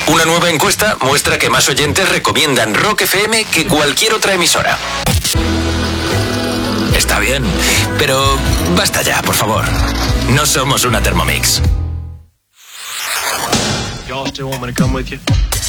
Una nueva encuesta muestra que más oyentes recomiendan Rock FM que cualquier otra emisora. Está bien, pero basta ya, por favor. No somos una Thermomix. Y'all still want me to come with you?